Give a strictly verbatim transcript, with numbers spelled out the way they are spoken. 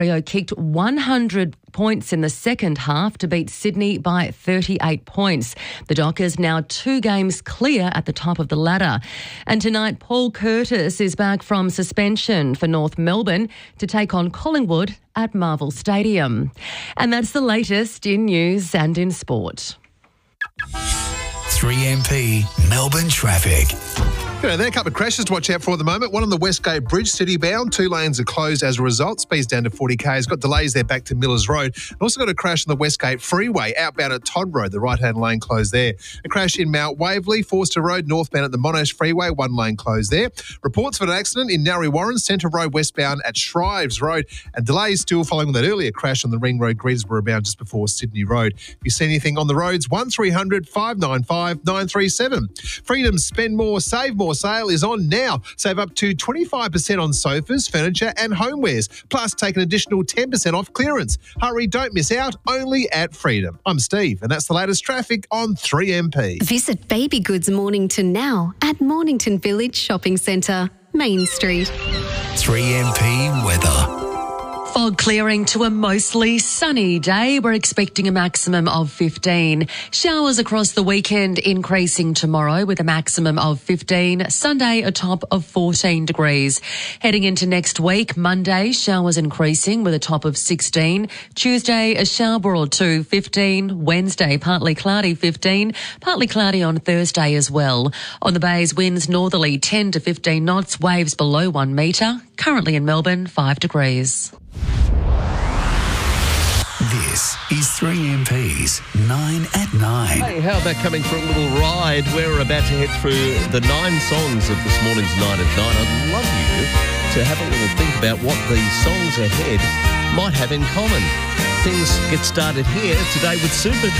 Rio kicked one hundred points in the second half to beat Sydney by thirty-eight points. The Dockers now two games clear at the top of the ladder. And tonight, Paul Curtis is back from suspension for North Melbourne to take on Collingwood at Marvel Stadium. And that's the latest in news and in sport. three M P Melbourne traffic. Yeah, there are a couple of crashes to watch out for at the moment. One on the Westgate Bridge, city bound. Two lanes are closed as a result. Speed's down to forty k's. Got delays there back to Millers Road. And also got a crash on the Westgate Freeway outbound at Todd Road. The right-hand lane closed there. A crash in Mount Waverley, Forster Road, northbound at the Monash Freeway. One lane closed there. Reports of an accident in Narre Warren, Centre Road westbound at Shrives Road. And delays still following that earlier crash on the Ring Road, Greensboro bound just before Sydney Road. If you see anything on the roads, one three hundred, five nine five, nine three seven. Freedom's Spend More, Save More sale is on now. Save up to twenty-five percent on sofas, furniture and homewares. Plus, take an additional ten percent off clearance. Hurry, don't miss out. Only at Freedom. I'm Steve, and that's the latest traffic on three M P. Visit Baby Goods Mornington now at Mornington Village Shopping Centre, Main Street. three M P weather. Fog clearing to a mostly sunny day. We're expecting a maximum of fifteen. Showers across the weekend increasing tomorrow with a maximum of fifteen. Sunday a top of fourteen degrees. Heading into next week, Monday showers increasing with a top of sixteen. Tuesday a shower or two, fifteen. Wednesday partly cloudy, fifteen. Partly cloudy on Thursday as well. On the bays, winds northerly ten to fifteen knots, waves below one metre. Currently in Melbourne, five degrees. This is three M P's nine at nine. Hey, how about coming for a little ride? We're about to head through the nine songs of this morning's nine at nine. I'd love you to have a little think about what the songs ahead might have in common. Things get started here today with Super